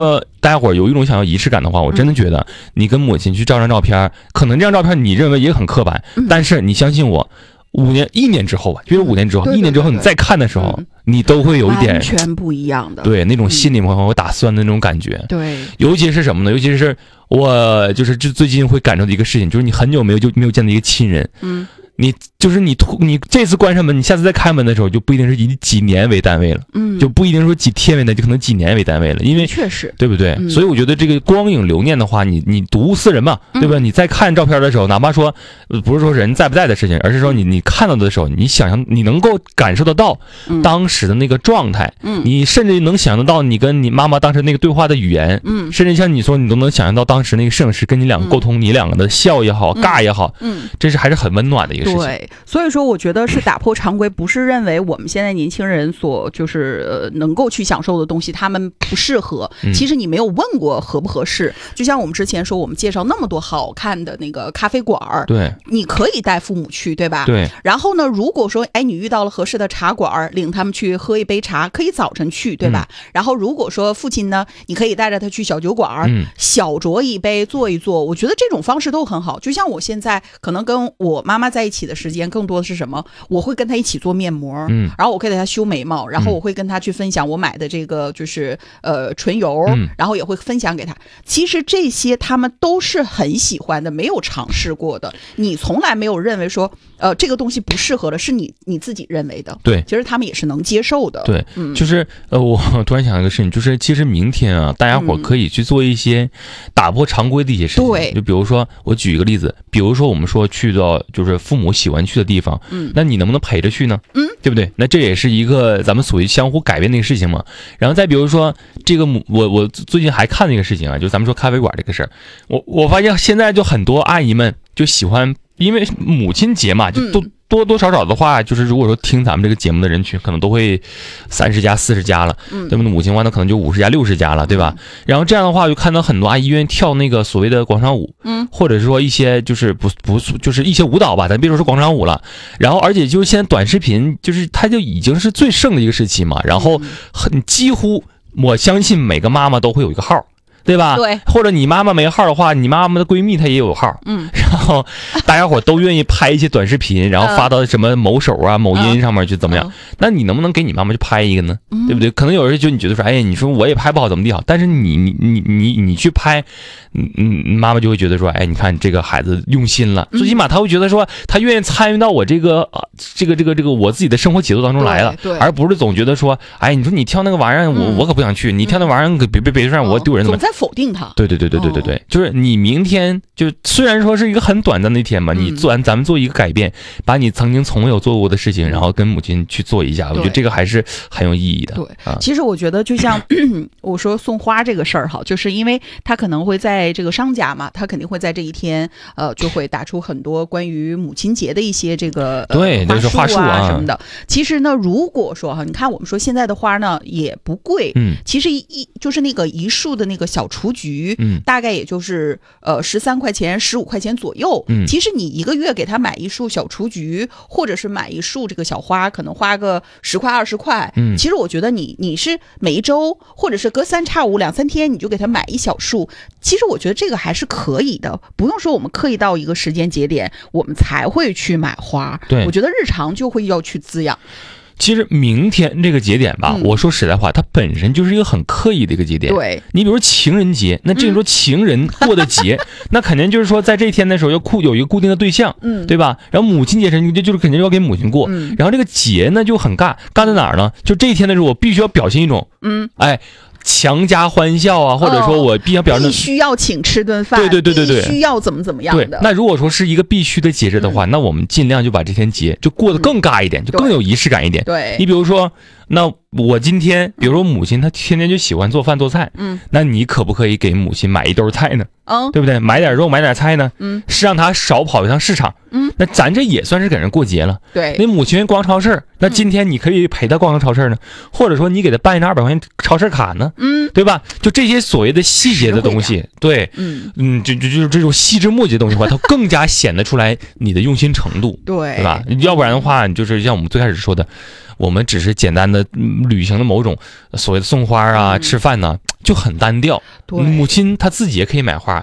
大家伙有一种想要仪式感的话，我真的觉得你跟母亲去照张照片，可能这张照片你认为也很刻板，但是你相信我，1年之后吧，就是5年之后，1年之后你再看的时候，你都会有一点完全不一样的， 对那种心里会打酸的那种感觉。 对， 尤其是什么呢？尤其是我就是最近会感受的一个事情，就是你很久没有见到一个亲人，你这次关上门，你下次再开门的时候，就不一定是以几年为单位了，就不一定说几天为单位，就可能几年为单位了，因为确实， 对不对？所以我觉得这个光影留念的话，你睹物思人嘛，对吧？你在看照片的时候，哪怕说不是说人在不在的事情，而是说你看到的时候，你想象你能够感受得到当时的那个状态，你甚至能想得到你跟你妈妈当时那个对话的语言，甚至像你说，你都能想象到当时那个摄影师跟你两个沟通，你两个的笑也好，尬也好，这是还是很温暖的一个事情。 对，所以说我觉得是打破常规，不是认为我们现在年轻人所就是能够去享受的东西他们不适合，其实你没有问过合不合适。就像我们之前说，我们介绍那么多好看的那个咖啡馆， 对， 你可以带父母去，对吧？ 对。 然后呢，如果说你遇到了合适的茶馆，领他们去喝一杯茶，可以早晨去，对吧？然后如果说父亲呢，你可以带着他去小酒馆，小酌一杯，坐一坐。我觉得这种方式都很好。就像我现在可能跟我妈妈在一起的时间更多的是什么？我会跟他一起做面膜，然后我会给他修眉毛，然后我会跟他去分享我买的这个就是唇油，然后也会分享给他。其实这些他们都是很喜欢的，没有尝试过的。你从来没有认为说这个东西不适合了，是你自己认为的。 对， 其实他们也是能接受的。 对，就是我突然想到一个事情，就是其实明天啊，大家伙可以去做一些打破常规的一些事情。 对， 就比如说我举一个例子，比如说我们说去到就是父母喜欢去的地方，那你能不能陪着去呢？对不对？那这也是一个咱们属于相互改变的一个事情嘛。然后再比如说这个我最近还看了一个事情啊，就咱们说咖啡馆这个事儿，我发现现在就很多阿姨们就喜欢，因为母亲节嘛，就多多少少的话，就是如果说听咱们这个节目的人群，可能都会30加40加了，对不对？母亲话那可能就50加60加了，对吧？然后这样的话，就看到很多阿姨愿意跳那个所谓的广场舞，或者是说一些就是不就是一些舞蹈吧，咱别说是广场舞了。然后而且就是现在短视频，就是它就已经是最盛的一个时期嘛。然后几乎我相信每个妈妈都会有一个号。对吧？ 对， 或者你妈妈没号的话，你妈妈的闺蜜她也有号，然后大家伙都愿意拍一些短视频，然后发到什么某手啊、某音上面去怎么样？那你能不能给你妈妈去拍一个呢？对不对？可能有人就你觉得说，哎，你说我也拍不好怎么地好，但是你去拍，妈妈就会觉得说，哎，你看这个孩子用心了，最起码他会觉得说，他愿意参与到我这个我自己的生活节奏当中来了，而不是总觉得说，哎，你说你跳那个玩意儿，我可不想去，你跳那玩意儿可别让我丢人怎么？ 总在否定他。 对，就是你明天就虽然说是一个很短暂的一天嘛，咱们做一个改变，把你曾经从没有做过的事情，然后跟母亲去做一下，我觉得这个还是很有意义的。 对，其实我觉得就像我说送花这个事儿哈，就是因为他可能会在这个商家嘛，他肯定会在这一天就会打出很多关于母亲节的一些这个对，就是话术啊什么的。其实呢，如果说哈，你看我们说现在的花呢也不贵，其实就是那个一束的那个小雏菊，大概也就是13块钱、15块钱左右。其实你一个月给他买一束小雏菊，或者是买一束这个小花，可能花个10块20块。其实我觉得你是每一周，或者是隔3差5、2、3天，你就给他买一小束。其实我觉得这个还是可以的，不用说我们刻意到一个时间节点，我们才会去买花。对，我觉得日常就会要去滋养。 其实明天这个节点吧，我说实在话，它本身就是一个很刻意的一个节点。 对， 你比如说情人节，那这个时候情人过的节，那肯定就是说在这一天的时候有一个固定的对象，对吧？然后母亲节上就是肯定要给母亲过，然后这个节呢就很尬在哪儿呢？就这一天的时候，我必须要表现一种，强加欢笑啊，或者说我必须要请吃顿饭， 对， 必须要怎么样的。 对，那如果说是一个必须的节日的话，那我们尽量就把这天节就过得更尬一点，就更有仪式感一点。 对， 你比如说，那我今天，比如说母亲她天天就喜欢做饭做菜，那你可不可以给母亲买一兜菜呢？对不对？买点肉买点菜呢，是让她少跑一趟市场。那咱这也算是给人过节了。 对， 那母亲逛超市，那今天你可以陪她逛个超市呢，或者说你给她办一张200块钱超市卡呢，对吧？就这些所谓的细节的东西， 对，就是这种细枝末节的东西的话，它更加显得出来你的用心程度，对吧？要不然的话，就是像我们最开始说的，我们只是简单的履行了某种所谓的送花啊、吃饭呐，就很单调。母亲她自己也可以买花，